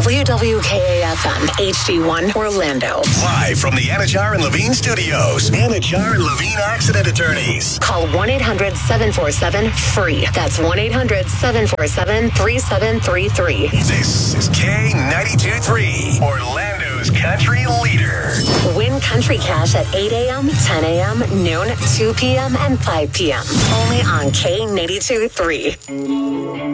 WWKA-FM HD1 Orlando. Live from the Anajar and Levine studios. Anajar and Levine Accident Attorneys. Call 1-800-747-FREE. That's 1-800-747-3733. This is K92.3, Orlando's country leader. Win country cash at 8 a.m., 10 a.m., noon, 2 p.m., and 5 p.m. Only on K92.3.